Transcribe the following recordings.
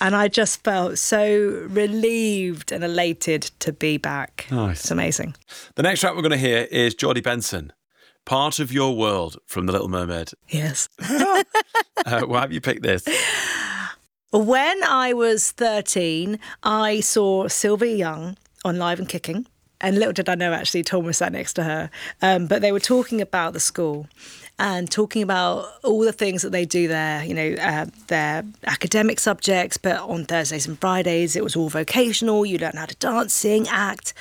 And I just felt so relieved and elated to be back. Nice. It's amazing. The next track we're going to hear is Geordie Benson, Part of Your World from The Little Mermaid. Yes. Why have you picked this? When I was 13, I saw Sylvia Young on Live and Kicking. And little did I know, actually, Tom was sat next to her. But they were talking about the school and talking about all the things that they do there, their academic subjects, but on Thursdays and Fridays, it was all vocational. You learn how to dance, sing, act.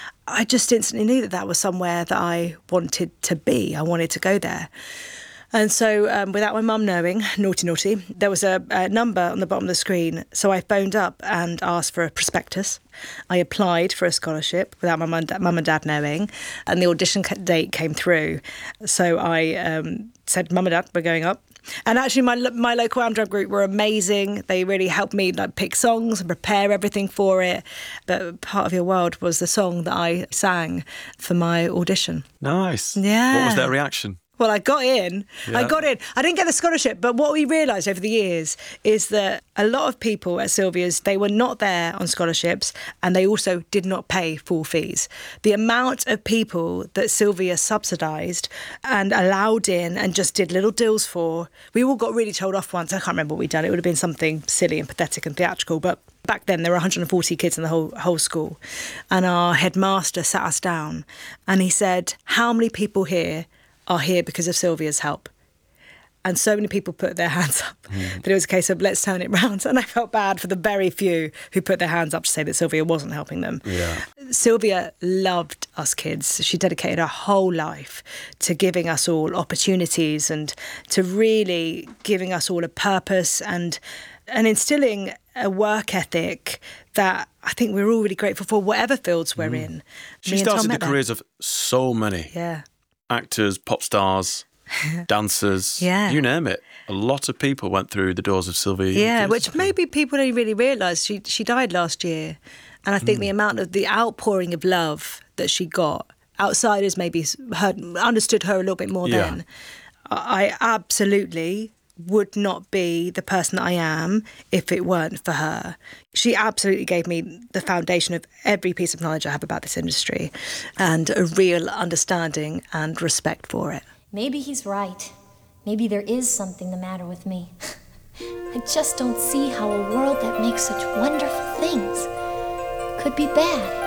I just instantly knew that was somewhere that I wanted to be. I wanted to go there. And so without my mum knowing, naughty, there was a number on the bottom of the screen. So I phoned up and asked for a prospectus. I applied for a scholarship without my mum and dad knowing. And the audition date came through. So I said, Mum and Dad, we're going up. And actually, my local Amdram group were amazing. They really helped me pick songs and prepare everything for it. But Part of Your World was the song that I sang for my audition. Nice. Yeah. What was their reaction? Well, I got in. Yeah. I didn't get the scholarship, but what we realised over the years is that a lot of people at Sylvia's, they were not there on scholarships and they also did not pay full fees. The amount of people that Sylvia subsidised and allowed in and just did little deals for, we all got really told off once. I can't remember what we'd done. It would have been something silly and pathetic and theatrical, but back then there were 140 kids in the whole school. And our headmaster sat us down and he said, how many people here are here because of Sylvia's help? And so many people put their hands up that it was a case of let's turn it round. And I felt bad for the very few who put their hands up to say that Sylvia wasn't helping them. Yeah. Sylvia loved us kids. She dedicated her whole life to giving us all opportunities and to really giving us all a purpose and instilling a work ethic that I think we're all really grateful for, whatever fields we're in. She started the careers of so many. Yeah. Actors, pop stars, dancers, you name it. A lot of people went through the doors of Sylvia. Yeah, which maybe people don't really realise. She died last year. And I think the amount of the outpouring of love that she got, outsiders maybe understood her a little bit more then. I absolutely would not be the person that I am if it weren't for her. She absolutely gave me the foundation of every piece of knowledge I have about this industry and a real understanding and respect for it. Maybe he's right. Maybe there is something the matter with me. I just don't see how a world that makes such wonderful things could be bad.